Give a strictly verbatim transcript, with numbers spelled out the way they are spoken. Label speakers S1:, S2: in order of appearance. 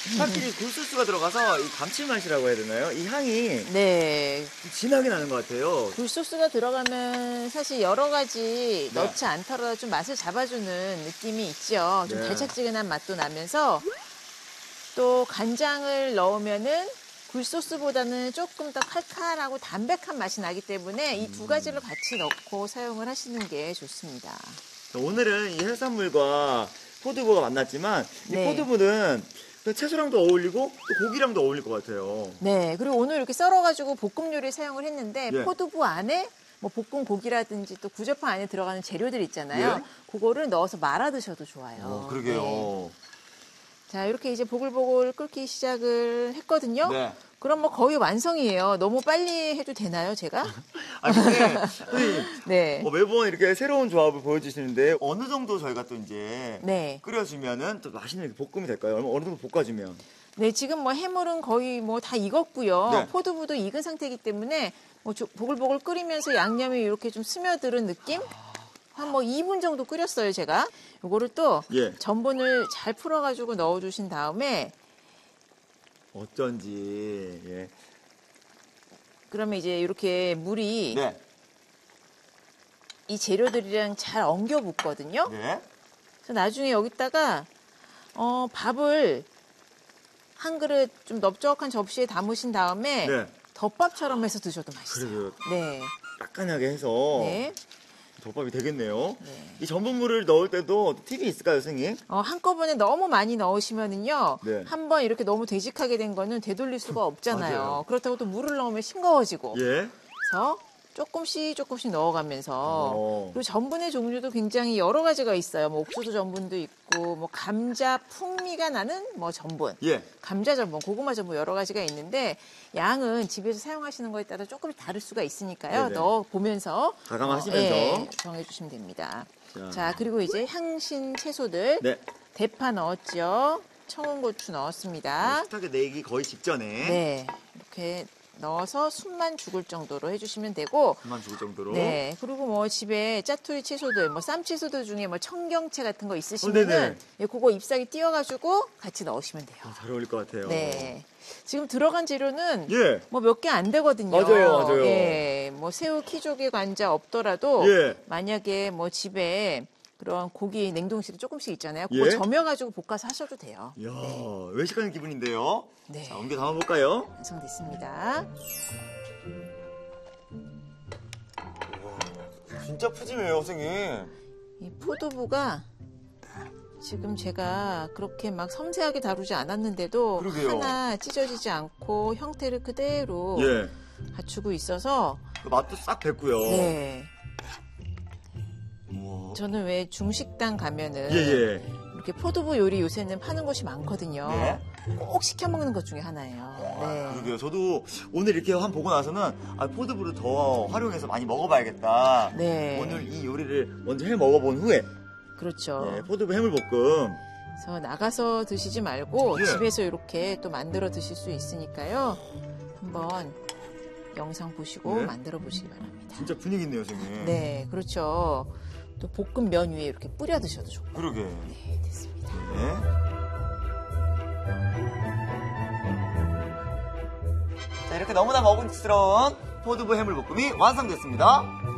S1: 확실히 굴소스가 들어가서 이 감칠맛이라고 해야 되나요? 이 향이
S2: 네.
S1: 진하게 나는 것 같아요.
S2: 굴소스가 들어가면 사실 여러 가지
S1: 네.
S2: 넣지 않더라도 좀 맛을 잡아주는 느낌이 있죠. 좀
S1: 네.
S2: 달짝지근한 맛도 나면서 또 간장을 넣으면은 굴소스보다는 조금 더 칼칼하고 담백한 맛이 나기 때문에 이 두 가지를 같이 넣고 사용을 하시는 게 좋습니다.
S1: 오늘은 이 해산물과 포두부가 만났지만 이
S2: 네.
S1: 포두부는 채소랑도 어울리고 또 고기랑도 어울릴 것 같아요.
S2: 네, 그리고 오늘 이렇게 썰어가지고 볶음 요리 사용을 했는데
S1: 예.
S2: 포두부 안에 뭐 볶음 고기라든지 또 구절판 안에 들어가는 재료들 있잖아요.
S1: 예.
S2: 그거를 넣어서 말아 드셔도 좋아요.
S1: 어, 그러게요.
S2: 네. 자, 이렇게 이제 보글보글 끓기 시작을 했거든요.
S1: 네.
S2: 그럼 뭐 거의 완성이에요. 너무 빨리 해도 되나요, 제가?
S1: 아 근데 선생님,
S2: 네.
S1: 뭐 매번 이렇게 새로운 조합을 보여주시는데 어느 정도 저희가 또 이제
S2: 네.
S1: 끓여주면은 또 맛있는 이렇게 볶음이 될까요? 어느 정도 볶아주면?
S2: 네, 지금 뭐 해물은 거의 뭐 다 익었고요.
S1: 네.
S2: 포두부도 익은 상태이기 때문에 뭐 조- 보글보글 끓이면서 양념이 이렇게 좀 스며드는 느낌? 한 뭐 이 분 정도 끓였어요, 제가. 요거를 또
S1: 예.
S2: 전분을 잘 풀어가지고 넣어주신 다음에
S1: 어쩐지 예.
S2: 그러면 이제 이렇게 물이
S1: 네.
S2: 이 재료들이랑 잘 엉겨 붙거든요.
S1: 네.
S2: 그래서 나중에 여기다가 어, 밥을 한 그릇 좀 넓적한 접시에 담으신 다음에
S1: 네.
S2: 덮밥처럼 해서 드셔도 맛있어요.
S1: 그래요.
S2: 네.
S1: 따끈하게 해서
S2: 네.
S1: 덮밥이 되겠네요.
S2: 네.
S1: 이 전분물을 넣을 때도 팁이 있을까요, 선생님?
S2: 어, 한꺼번에 너무 많이 넣으시면은요.
S1: 네.
S2: 한번 이렇게 너무 되직하게 된 거는 되돌릴 수가 없잖아요.
S1: 맞아요.
S2: 그렇다고 또 물을 넣으면 싱거워지고.
S1: 예.
S2: 그래서 조금씩 조금씩 넣어가면서
S1: 어.
S2: 그리고 전분의 종류도 굉장히 여러 가지가 있어요. 뭐 옥수수 전분도 있고 뭐 감자 풍미가 나는 뭐 전분,
S1: 예.
S2: 감자 전분, 고구마 전분 여러 가지가 있는데 양은 집에서 사용하시는 거에 따라 조금 다를 수가 있으니까요.
S1: 네네.
S2: 넣어 보면서
S1: 가감하시면서.
S2: 예, 정해주시면 됩니다.
S1: 자.
S2: 자, 그리고 이제 향신 채소들
S1: 네.
S2: 대파 넣었죠. 청양고추 넣었습니다.
S1: 식탁에 내기 거의 직전에
S2: 네, 이렇게 넣어서 숨만 죽을 정도로 해주시면 되고.
S1: 그만 죽을 정도로.
S2: 네, 그리고 뭐 집에 짜투리 채소들, 뭐 쌈채소들 중에 뭐 청경채 같은 거
S1: 어,
S2: 있으시면은
S1: 네네.
S2: 예, 그거 잎사귀 띄워가지고 같이 넣으시면 돼요.
S1: 아, 잘 어울릴 것 같아요.
S2: 네, 지금 들어간 재료는
S1: 예.
S2: 뭐 몇 개 안 되거든요.
S1: 맞아요, 맞아요.
S2: 예, 뭐 새우, 키조개, 관자 없더라도
S1: 예.
S2: 만약에 뭐 집에 그런 고기 냉동실에 조금씩 있잖아요. 그거
S1: 예?
S2: 점여가지고 볶아서 하셔도 돼요.
S1: 이야,
S2: 네,
S1: 외식하는 기분인데요.
S2: 네.
S1: 자, 옮겨 담아볼까요?
S2: 완성됐습니다.
S1: 진짜 푸짐해요, 선생님.
S2: 이 포도부가 지금 제가 그렇게 막 섬세하게 다루지 않았는데도
S1: 그러게요.
S2: 하나 찢어지지 않고 형태를 그대로
S1: 예.
S2: 갖추고 있어서
S1: 그 맛도 싹 뱄고요.
S2: 네.
S1: 우와.
S2: 저는 왜 중식당 가면은
S1: 예, 예.
S2: 이렇게 포도부 요리 요새는 파는 곳이 많거든요.
S1: 네.
S2: 꼭 시켜 먹는 것 중에 하나예요. 네.
S1: 그러게요. 저도 오늘 이렇게 한 보고 나서는 아, 포드브를 더 활용해서 많이 먹어봐야겠다.
S2: 네.
S1: 오늘 이 요리를 먼저 해 먹어본 후에
S2: 그렇죠.
S1: 네, 포드브 해물볶음.
S2: 그래서 나가서 드시지 말고
S1: 예.
S2: 집에서 이렇게 또 만들어 드실 수 있으니까요. 한번 영상 보시고
S1: 네.
S2: 만들어 보시기 바랍니다.
S1: 진짜 분위기 있네요, 선생님.
S2: 네, 그렇죠. 또 볶음 면 위에 이렇게 뿌려 드셔도 좋고.
S1: 그러게.
S2: 네, 됐습니다.
S1: 네. 자, 이렇게 너무나 먹음직스러운 포드브 해물볶음이 완성됐습니다.